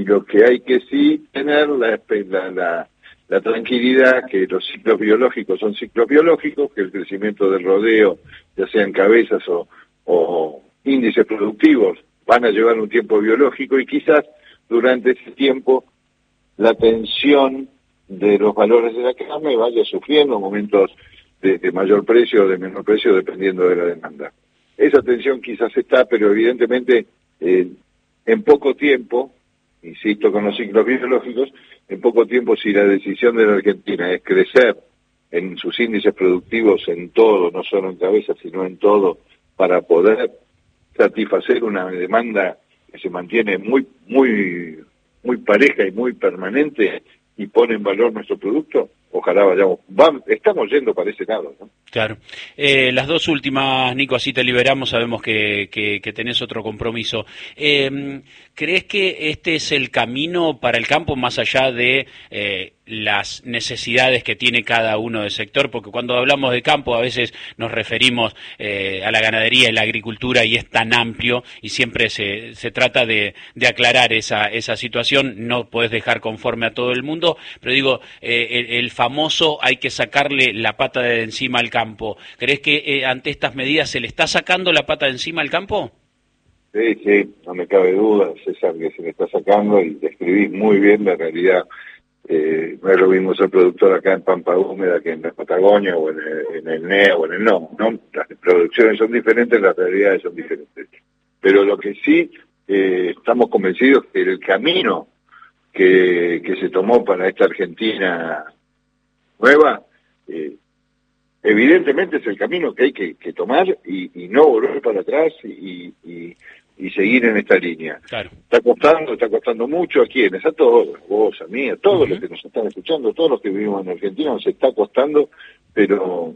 y lo que hay que sí tener la tranquilidad que los ciclos biológicos son ciclos biológicos, que el crecimiento del rodeo, ya sean cabezas o índices productivos, van a llevar un tiempo biológico y quizás durante ese tiempo la tensión de los valores de la carne vaya sufriendo momentos de mayor precio o de menor precio dependiendo de la demanda. Esa tensión quizás está, pero evidentemente en poco tiempo, insisto con los ciclos biológicos, en poco tiempo si la decisión de la Argentina es crecer en sus índices productivos en todo, no solo en cabeza, sino en todo, para poder satisfacer una demanda que se mantiene muy pareja y muy permanente y pone en valor nuestro producto, ojalá estamos yendo para ese lado, ¿no? Claro. Las dos últimas, Nico, así te liberamos, sabemos que tenés otro compromiso. ¿Crees que este es el camino para el campo más allá de las necesidades que tiene cada uno del sector? Porque cuando hablamos de campo a veces nos referimos a la ganadería y la agricultura y es tan amplio y siempre se trata de aclarar esa situación. No podés dejar conforme a todo el mundo, pero digo, el famoso hay que sacarle la pata de encima al campo. ¿Crees que ante estas medidas se le está sacando la pata de encima al campo? Sí, no me cabe duda, César, que se le está sacando y describís muy bien la realidad. No es lo mismo ser productor acá en Pampa Húmeda que en la Patagonia o en el NEA o en el no. Las producciones son diferentes, las realidades son diferentes. Pero lo que sí estamos convencidos que el camino que se tomó para esta Argentina nueva, evidentemente es el camino que hay que tomar y no volver para atrás y seguir en esta línea. Claro. Está costando mucho a quienes, a todos, a vos, a mí, a todos los que nos están escuchando, a todos los que vivimos en Argentina, nos está costando, pero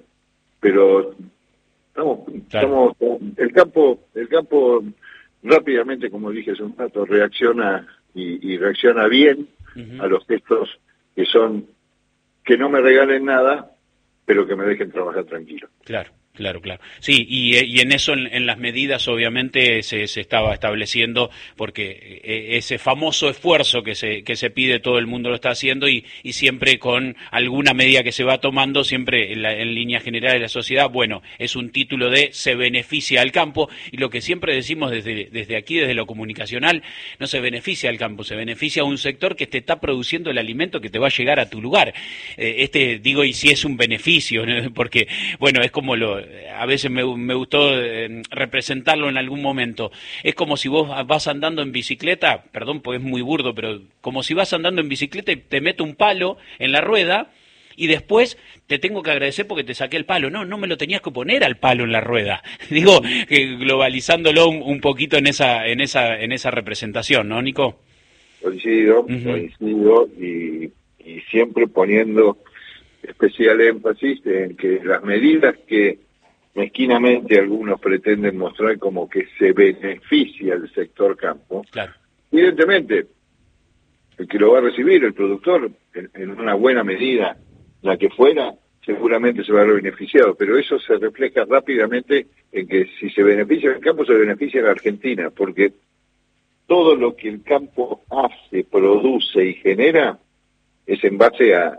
estamos el campo rápidamente, como dije hace un rato, reacciona y reacciona bien a los gestos que no me regalen nada, pero que me dejen trabajar tranquilo. Claro. Sí, y en eso, en las medidas, obviamente, se estaba estableciendo, porque ese famoso esfuerzo que se pide, todo el mundo lo está haciendo, y siempre con alguna medida que se va tomando, siempre en línea general de la sociedad, bueno, es un título de se beneficia al campo, y lo que siempre decimos desde aquí, desde lo comunicacional, no se beneficia al campo, se beneficia a un sector que te está produciendo el alimento que te va a llegar a tu lugar. Digo, y si es un beneficio, ¿no? Porque, bueno, es como a veces me gustó representarlo en algún momento. Es como si vos vas andando en bicicleta, perdón, pues es muy burdo, pero como si vas andando en bicicleta y te meto un palo en la rueda y después te tengo que agradecer porque te saqué el palo. No me lo tenías que poner al palo en la rueda. Digo, globalizándolo un poquito en esa representación, ¿no, Nico? Coincido y siempre poniendo especial énfasis en que las medidas que mezquinamente algunos pretenden mostrar como que se beneficia el sector campo, claro, evidentemente el que lo va a recibir, el productor, en una buena medida, la que fuera, seguramente se va a ver beneficiado, pero eso se refleja rápidamente en que si se beneficia el campo, se beneficia la Argentina, porque todo lo que el campo hace, produce y genera es en base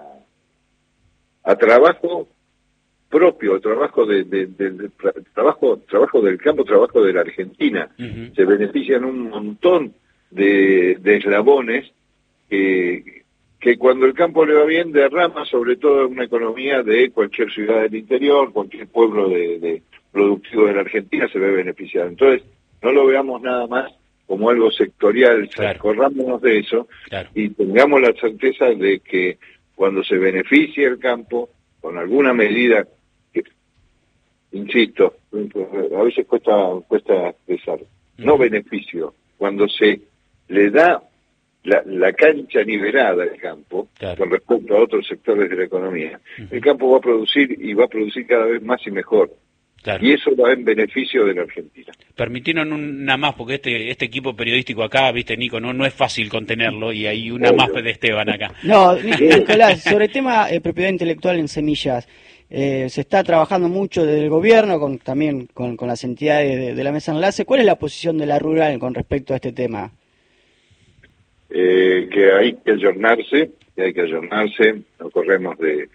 a trabajo propio, trabajo trabajo del campo, trabajo de la Argentina. Se benefician un montón de eslabones que cuando el campo le va bien derrama sobre todo en una economía de cualquier ciudad del interior, cualquier pueblo de productivo de la Argentina se ve beneficiado. Entonces, no lo veamos nada más como algo sectorial, claro, corrámonos de eso, claro, y tengamos la certeza de que cuando se beneficie el campo, con alguna medida, insisto, a veces cuesta expresar, no beneficio, cuando se le da la cancha nivelada al campo, claro, con respecto a otros sectores de la economía, el campo va a producir y va a producir cada vez más y mejor. Claro. Y eso va en beneficio de la Argentina. Permitieron una más, porque este equipo periodístico acá, viste, Nico, no es fácil contenerlo, y hay una más de Esteban acá. No, Nicolás, sobre el tema propiedad intelectual en semillas, se está trabajando mucho desde el gobierno, también con las entidades de la mesa enlace. ¿Cuál es la posición de la rural con respecto a este tema? que hay que ayornarse, no corremos de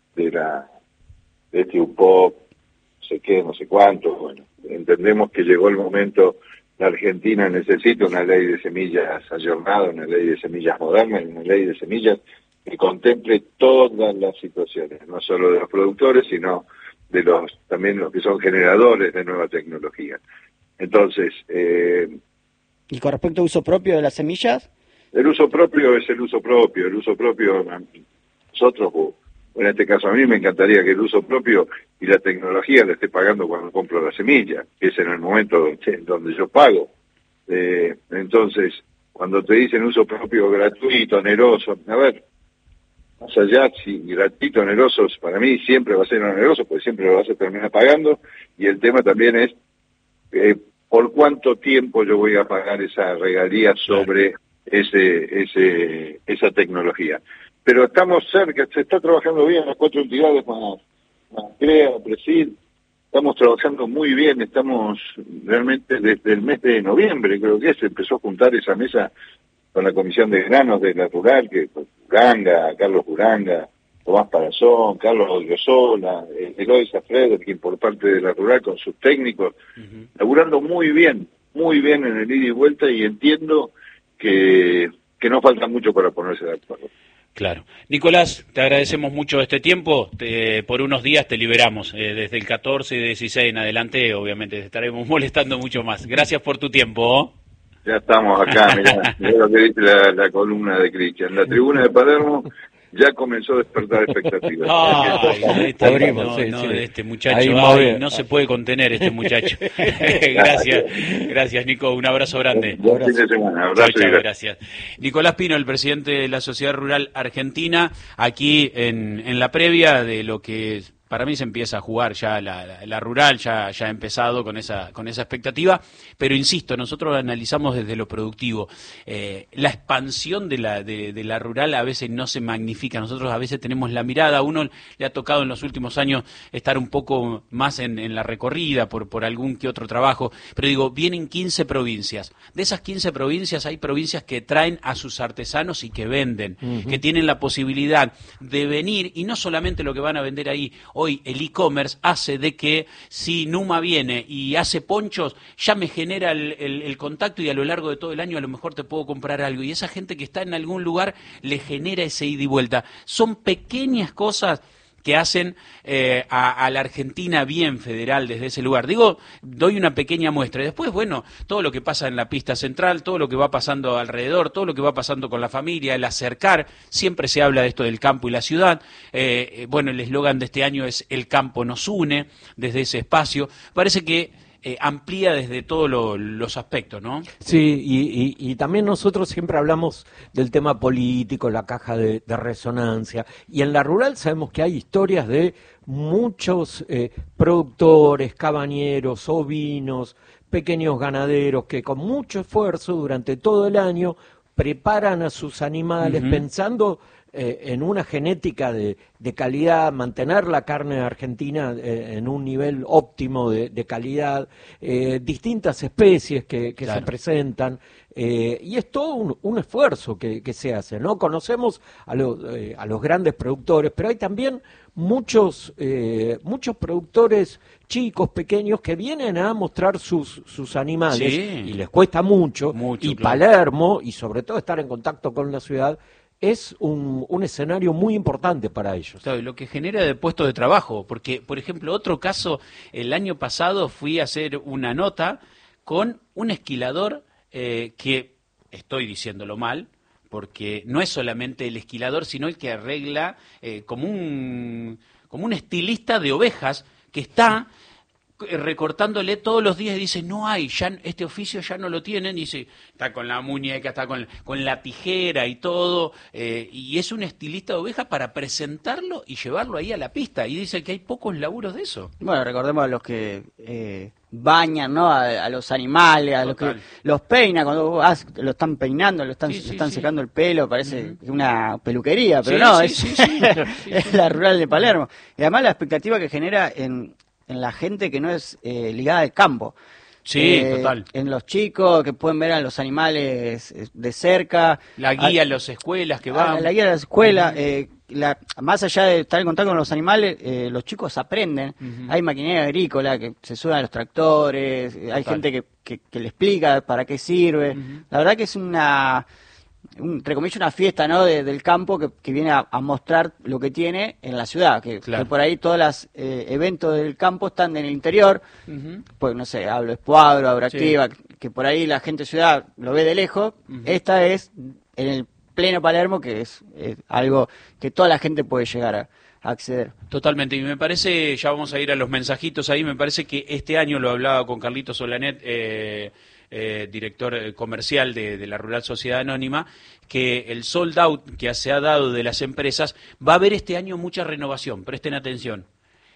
este UPOP, no sé qué, no sé cuánto, bueno, entendemos que llegó el momento, la Argentina necesita una ley de semillas ayornada, una ley de semillas moderna, una ley de semillas que contemple todas las situaciones, no solo de los productores, sino de también los que son generadores de nueva tecnología. Entonces, ¿y con respecto a uso propio de las semillas? El uso propio es el uso propio, nosotros, o en este caso a mí me encantaría que el uso propio y la tecnología le esté pagando cuando compro la semilla, que es en el momento donde yo pago. Entonces, cuando te dicen uso propio gratuito, oneroso, a ver, más allá, si gratuito, oneroso, para mí siempre va a ser oneroso, porque siempre lo vas a terminar pagando, y el tema también es por cuánto tiempo yo voy a pagar esa regalía sobre esa tecnología. Pero estamos cerca, se está trabajando bien las 4 entidades más CREA, PRESID, estamos trabajando muy bien, estamos realmente desde el mes de noviembre, creo que se empezó a juntar esa mesa con la Comisión de Granos de la Rural, que Carlos Uranga, Tomás Parazón, Carlos Odriozola, Eloy Safrederkin por parte de la Rural con sus técnicos, laburando muy bien en el ida y vuelta, y entiendo que no falta mucho para ponerse de acuerdo. Claro. Nicolás, te agradecemos mucho este tiempo. Por unos días te liberamos. Desde el 14 y 16 en adelante, obviamente, te estaremos molestando mucho más. Gracias por tu tiempo. Ya estamos acá, mirá lo que dice la columna de Cristian. La tribuna de Palermo ya comenzó a despertar expectativas. Este muchacho, no se puede contener este muchacho. Gracias Nico, un abrazo grande. Buen fin de semana, abrazo. Chau, gracias. Nicolás Pino, el presidente de la Sociedad Rural Argentina, aquí en la previa de lo que para mí se empieza a jugar ya la rural, ya ha empezado con esa expectativa, pero insisto, nosotros analizamos desde lo productivo. La expansión de la rural a veces no se magnifica, nosotros a veces tenemos la mirada, a uno le ha tocado en los últimos años estar un poco más en la recorrida por algún que otro trabajo, pero digo, vienen 15 provincias, de esas 15 provincias hay provincias que traen a sus artesanos y que venden, que tienen la posibilidad de venir, y no solamente lo que van a vender ahí. Hoy el e-commerce hace de que si Numa viene y hace ponchos, ya me genera el contacto, y a lo largo de todo el año a lo mejor te puedo comprar algo, y esa gente que está en algún lugar le genera ese ida y vuelta. Son pequeñas cosas que hacen a la Argentina bien federal desde ese lugar. Digo, doy una pequeña muestra. Y después, bueno, todo lo que pasa en la pista central, todo lo que va pasando alrededor, todo lo que va pasando con la familia, el acercar, siempre se habla de esto del campo y la ciudad. Bueno, el eslogan de este año es "El campo nos une", desde ese espacio. Parece que amplía desde todos los aspectos, ¿no? Sí, y también nosotros siempre hablamos del tema político, la caja de resonancia, y en la rural sabemos que hay historias de muchos productores, cabañeros, ovinos, pequeños ganaderos que con mucho esfuerzo durante todo el año preparan a sus animales pensando en una genética de calidad, mantener la carne argentina en un nivel óptimo de calidad, distintas especies que se presentan, y es todo un esfuerzo que se hace, ¿no? Conocemos a los grandes productores, pero hay también muchos productores chicos, pequeños, que vienen a mostrar sus animales, y les cuesta mucho, y claro. Palermo, y sobre todo estar en contacto con la ciudad, es un escenario muy importante para ellos. Claro, lo que genera de puestos de trabajo, porque, por ejemplo, otro caso, el año pasado fui a hacer una nota con un esquilador que, estoy diciéndolo mal, porque no es solamente el esquilador, sino el que arregla como un estilista de ovejas que está recortándole todos los días, y dice, no hay, ya este oficio ya no lo tienen, dice, está con la muñeca, está con la tijera y todo, y es un estilista de ovejas para presentarlo y llevarlo ahí a la pista, y dice que hay pocos laburos de eso. Bueno, recordemos a los que bañan, ¿no? A los animales, a los que los peinan, cuando lo están peinando, están secando el pelo, parece una peluquería, pero es la rural de Palermo. Y además la expectativa que genera en la gente que no es ligada al campo. Sí, total. En los chicos, que pueden ver a los animales de cerca. La guía en las escuelas que van. La guía de las escuelas. Más allá de estar en contacto con los animales, los chicos aprenden. Hay maquinaria agrícola que se suben a los tractores, hay gente que le explica para qué sirve. La verdad que es entre comillas, una fiesta, ¿no? Del campo que viene a mostrar lo que tiene en la ciudad, que por ahí todos los eventos del campo están en el interior, pues no sé, hablo Espoagro, Agroactiva, que por ahí la gente de ciudad lo ve de lejos. Esta es en el pleno Palermo, que es algo que toda la gente puede llegar a acceder. Totalmente, y me parece, ya vamos a ir a los mensajitos ahí, me parece que este año, lo hablaba con Carlitos Solanet, director comercial de la Rural Sociedad Anónima, que el sold out que se ha dado de las empresas, va a haber este año mucha renovación, presten atención.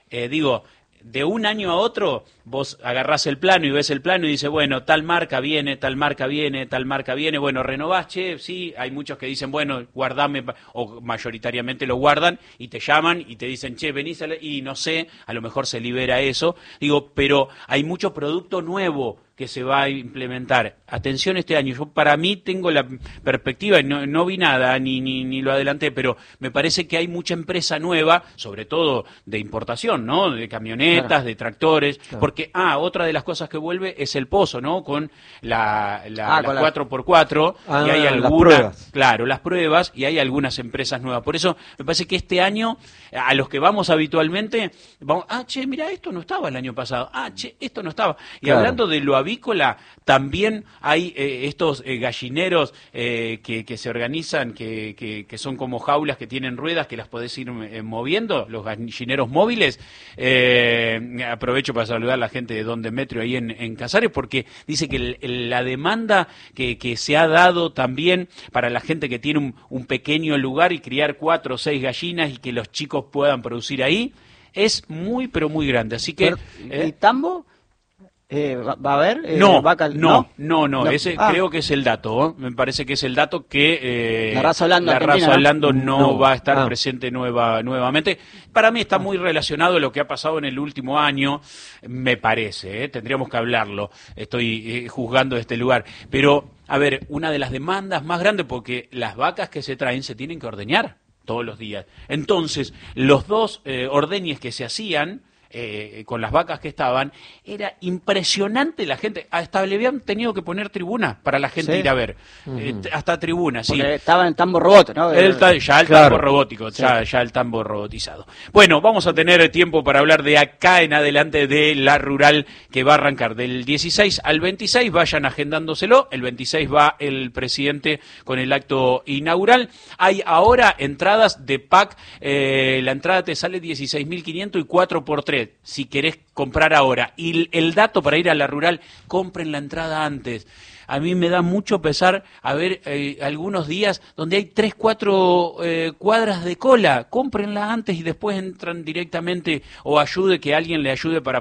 De un año a otro, vos agarrás el plano y ves el plano y dices, bueno, tal marca viene, tal marca viene, tal marca viene, bueno, renovás, sí, hay muchos que dicen, bueno, guardame, o mayoritariamente lo guardan y te llaman y te dicen, che, venís y no sé, a lo mejor se libera eso, pero hay mucho producto nuevo que se va a implementar. Atención este año, yo para mí tengo la perspectiva, no vi nada, ni lo adelanté, pero me parece que hay mucha empresa nueva, sobre todo de importación, ¿no? De camionetas, de tractores, porque, otra de las cosas que vuelve es el pozo, ¿no? Con las 4x4, y hay algunas, las pruebas, y hay algunas empresas nuevas. Por eso me parece que este año, a los que vamos habitualmente, mira, esto no estaba el año pasado, esto no estaba. Y hablando de lo avícola, también hay estos gallineros que se organizan, que son como jaulas que tienen ruedas que las podés ir moviendo, los gallineros móviles. Aprovecho para saludar a la gente de Don Demetrio ahí en Casares, porque dice que la demanda que se ha dado también para la gente que tiene un pequeño lugar y criar 4 o 6 gallinas y que los chicos puedan producir ahí, es muy, pero muy grande. Así que... ¿Y tambo? ¿Va a haber? No. Ese creo que es el dato. Me parece que es el dato que la raza hablando no va a estar presente nuevamente. Para mí está muy relacionado a lo que ha pasado en el último año, me parece. Tendríamos que hablarlo. Estoy juzgando este lugar. Pero, a ver, una de las demandas más grandes, porque las vacas que se traen se tienen que ordeñar todos los días. Entonces, los 2 ordeñes que se hacían... con las vacas que estaban, era impresionante la gente, hasta le habían tenido que poner tribuna para la gente ir a ver, hasta tribuna, porque estaba en el tambo robot, ¿no? Tambo robótico, ya el tambo robotizado. Bueno, vamos a tener tiempo para hablar de acá en adelante de la rural, que va a arrancar del 16 al 26, vayan agendándoselo, el 26 va el presidente con el acto inaugural. Hay ahora entradas de pack, la entrada te sale 16.500 y 4x3, si querés comprar ahora. Y el dato para ir a la rural, compren la entrada antes. A mí me da mucho pesar a ver algunos días donde hay 3, 4 cuadras de cola. Cómprenla antes y después entran directamente, o que alguien le ayude para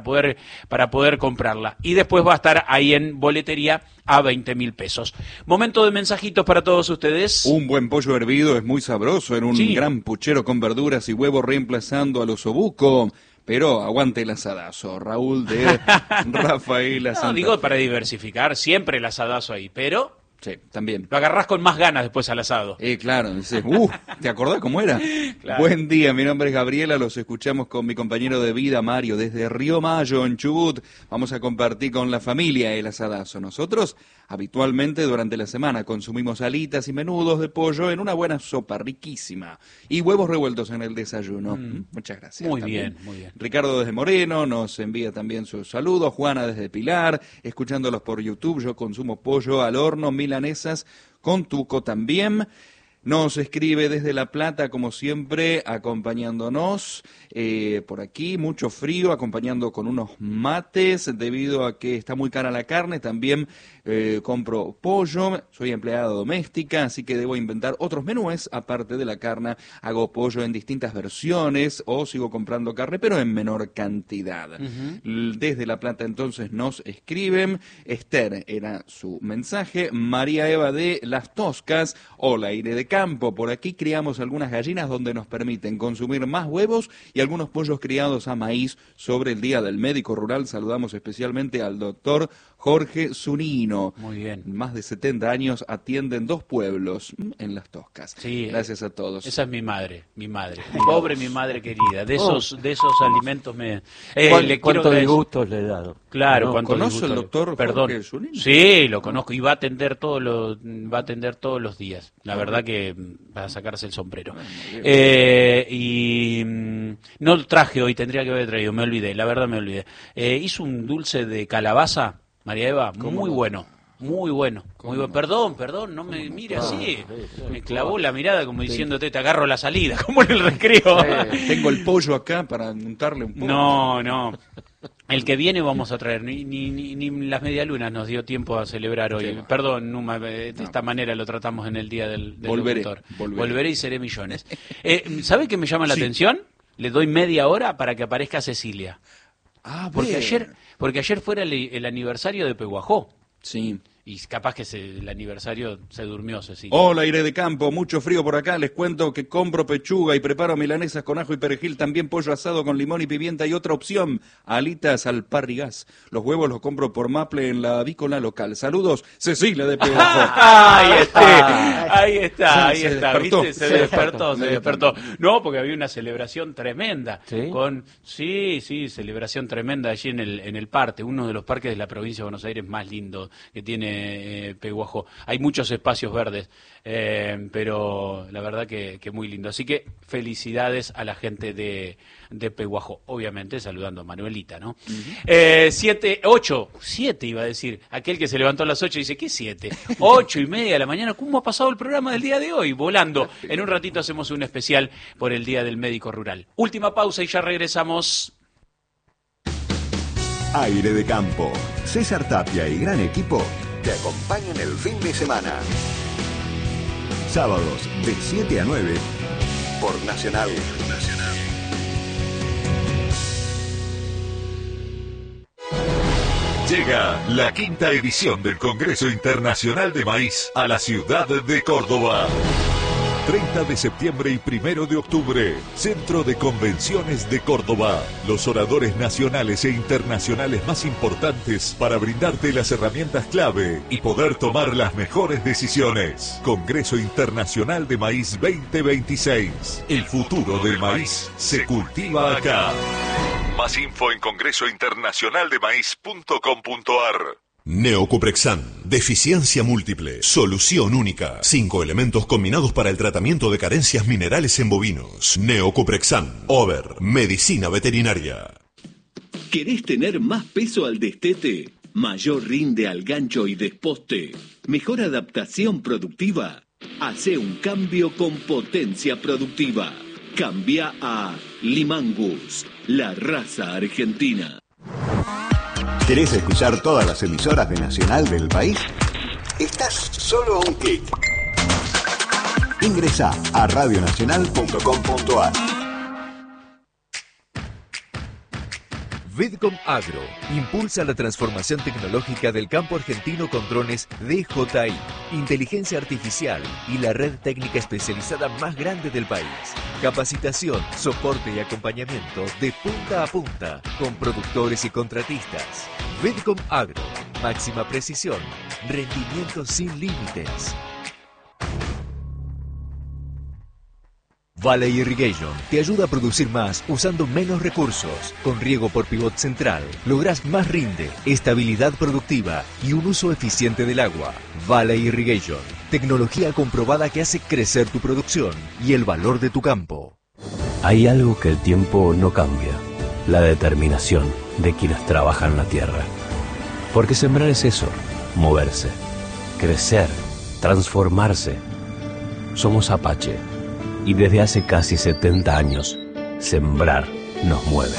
poder comprarla. Y después va a estar ahí en boletería a 20.000 pesos. Momento de mensajitos para todos ustedes. Un buen pollo hervido es muy sabroso en un gran puchero con verduras y huevo, reemplazando al osobuco. Pero aguante el asadazo, Raúl de Rafaela Santa. No, digo para diversificar, siempre el asadazo ahí, pero... Sí, también. Lo agarrás con más ganas después al asado. Claro, dices, ¿te acordás cómo era? Claro. Buen día, mi nombre es Gabriela, los escuchamos con mi compañero de vida, Mario, desde Río Mayo, en Chubut. Vamos a compartir con la familia el asadazo. Nosotros, habitualmente, durante la semana, consumimos alitas y menudos de pollo en una buena sopa riquísima. Y huevos revueltos en el desayuno. Muchas gracias. Muy bien. Ricardo desde Moreno nos envía también sus saludos. Juana desde Pilar, escuchándolos por YouTube. Yo consumo pollo al horno, milanesas con tuco también. Nos escribe desde La Plata, como siempre, acompañándonos por aquí, mucho frío, acompañando con unos mates, debido a que está muy cara la carne. También compro pollo, soy empleada doméstica, así que debo inventar otros menúes, aparte de la carne. Hago pollo en distintas versiones, o sigo comprando carne, pero en menor cantidad. Desde La Plata, entonces, nos escriben. Esther era su mensaje. María Eva de Las Toscas, hola, Aire de de campo. Por aquí criamos algunas gallinas donde nos permiten consumir más huevos y algunos pollos criados a maíz. Sobre el Día del Médico Rural saludamos especialmente al doctor Jorge Zunino. Muy bien. Más de 70 años, atienden 2 pueblos en Las Toscas. Sí, gracias a todos. Esa es mi madre. Pobre mi madre querida. De esos alimentos me... ¿Cuántos disgustos le he dado? Claro, ¿No? ¿cuántos ¿Conoce disgustos? el doctor Perdón. Jorge Zunino? Sí, lo conozco y va a atender todos los días. La verdad que va a sacarse el sombrero. No lo traje hoy, tendría que haber traído, me olvidé, la verdad me olvidé. Hizo un dulce de calabaza, María Eva, muy bueno. Muy bueno, muy bueno. Perdón, no me mire así. Me clavó la mirada como diciéndote, te agarro la salida, como en el recreo. Tengo el pollo acá para untarle un poco. No. El que viene vamos a traer, ni las medialunas nos dio tiempo a celebrar hoy. Sí. Perdón, Numa, de esta manera lo tratamos en el Día del Locutor. Volveré y seré millones. ¿Sabe qué me llama la atención? Le doy media hora para que aparezca Cecilia. Porque ayer fuera el aniversario de Peguajó. Sí. Y capaz que el aniversario se durmió, Cecilia. Hola, Aire de Campo, mucho frío por acá. Les cuento que compro pechuga y preparo milanesas con ajo y perejil, también pollo asado con limón y pimienta y otra opción, alitas al parrigás. Los huevos los compro por Maple en la avícola local. Saludos, Cecilia de Peguajó. Ahí está. Despertó. ¿Viste? Se despertó. No, porque había una celebración tremenda. ¿Sí? Sí, celebración tremenda allí en el Parte, uno de los parques de la provincia de Buenos Aires más lindo que tiene Peguajó. Hay muchos espacios verdes, pero la verdad que muy lindo. Así que felicidades a la gente de Peguajó. Obviamente saludando a Manuelita, ¿no? 7 iba a decir. Aquel que se levantó a las 8 y dice, ¿qué 7? 8:30 de la mañana. ¿Cómo ha pasado el programa del día de hoy? Volando. En un ratito hacemos un especial por el Día del Médico Rural. Última pausa y ya regresamos. Aire de Campo. César Tapia y gran equipo te acompañan el fin de semana. Sábados de 7 a 9 por Nacional. Llega la 5ª edición del Congreso Internacional de Maíz a la ciudad de Córdoba. 30 de septiembre y 1 de octubre, Centro de Convenciones de Córdoba. Los oradores nacionales e internacionales más importantes para brindarte las herramientas clave y poder tomar las mejores decisiones. Congreso Internacional de Maíz 2026. El futuro del maíz se cultiva acá. Más info en congresointernacionaldemaíz.com.ar. Neocuprexan, deficiencia múltiple, solución única, 5 elementos combinados para el tratamiento de carencias minerales en bovinos. Neocuprexan, Over, medicina veterinaria. ¿Querés tener más peso al destete? ¿Mayor rinde al gancho y desposte? ¿Mejor adaptación productiva? Hace un cambio con potencia productiva. Cambia a Limangus, la raza argentina. ¿Querés escuchar todas las emisoras de Nacional del país? Estás solo a un clic. Ingresá a radionacional.com.ar. Vidcom Agro impulsa la transformación tecnológica del campo argentino con drones DJI, inteligencia artificial y la red técnica especializada más grande del país. Capacitación, soporte y acompañamiento de punta a punta con productores y contratistas. Vidcom Agro, máxima precisión, rendimiento sin límites. Valley Irrigation te ayuda a producir más usando menos recursos. Con riego por pivot central, lográs más rinde, estabilidad productiva y un uso eficiente del agua. Valley Irrigation, tecnología comprobada que hace crecer tu producción y el valor de tu campo. Hay algo que el tiempo no cambia, la determinación de quienes trabajan la tierra. Porque sembrar es eso, moverse, crecer, transformarse. Somos Apache. Y desde hace casi 70 años, sembrar nos mueve.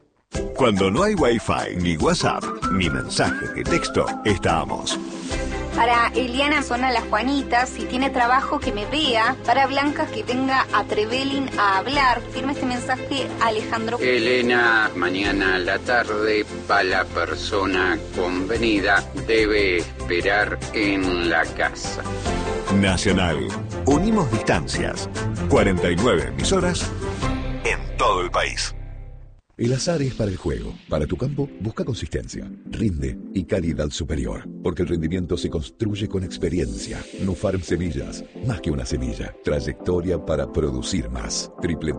Cuando no hay Wi-Fi, ni WhatsApp, ni mensajes de texto, estamos. Para Eliana, zona Las Juanitas, si tiene trabajo que me vea. Para Blanca, que tenga a Trevelin a hablar. Firma este mensaje Alejandro. Elena, mañana a la tarde, para la persona convenida, debe esperar en la casa. Nacional. Unimos distancias. 49 emisoras en todo el país. El azar es para el juego. Para tu campo, busca consistencia, rinde y calidad superior. Porque el rendimiento se construye con experiencia. Nufarm Semillas, más que una semilla. Trayectoria para producir más.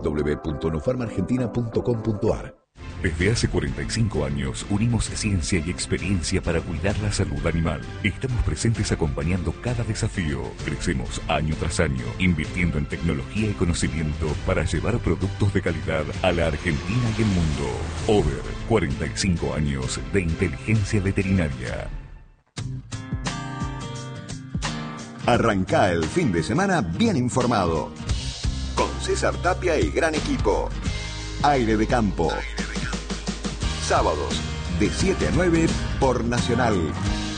www.nufarmargentina.com.ar. Desde hace 45 años unimos ciencia y experiencia para cuidar la salud animal. Estamos presentes acompañando cada desafío. Crecemos año tras año, invirtiendo en tecnología y conocimiento para llevar productos de calidad a la Argentina y el mundo. Over, 45 años de inteligencia veterinaria. Arrancá el fin de semana bien informado. Con César Tapia y gran equipo. Aire de Campo. Sábados, de 7 a 9 por Nacional.